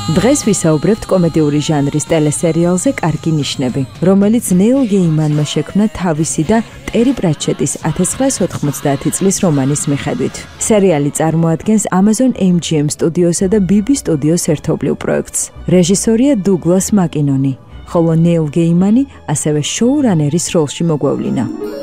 დღეს ვისაუბრებთ კომედიური ჟანრის ტელესერიალზე „კარგი ნიშნები“, რომელიც ნეილ გეიმანმა შექმნა თავისი და ტერი პრატჩეტის 1990 წლის რომანის მიხედვით. სერიალი წარმოადგენს Amazon MGM სტუდიოსა და BB სტუდიოს ერთობლივ პროექტს. რეჟისორია დუგლას მაკინონი, ხოლო ნეილ გეიმანი ასევე შოურანერის როლში მოგვევლინა.